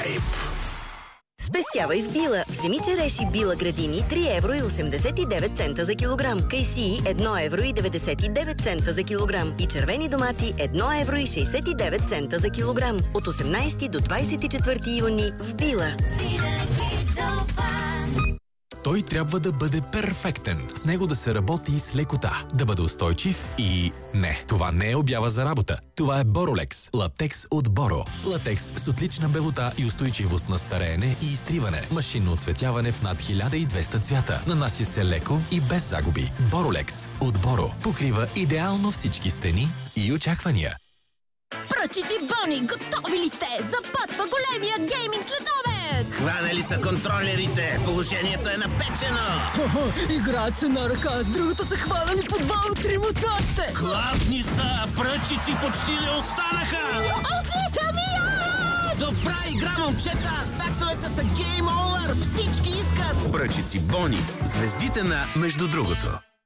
вайб. Спестявай в Била. Вземи череши Била градини 3 евро и 89 цента за килограм. Кайсии 1 евро и 99 цента за килограм. И червени домати 1 евро и 69 цента за килограм. От 18 до 24 юни в Била. Той трябва да бъде перфектен. С него да се работи с лекота. Да бъде устойчив и... Не, това не е обява за работа. Това е Borolex. Латекс от Боро. Латекс с отлична белота и устойчивост на стареене и изтриване. Машинно оцветяване в над 1200 цвята. Нанася се леко и без загуби. Borolex от Боро. Покрива идеално всички стени и очаквания. Пръчици Бони, готови ли сте? Започва големият гейминг следобед! Хванали са контролерите! Положението е напечено! Играят се на ръка, с другата са хванали по 2 от 3 от още! Гладни са, пръчици почти не останаха! Отлита ми аз! Добра игра, момчета! Снаксовете са гейм овър! Всички искат! Пръчици Бони, звездите на между другото.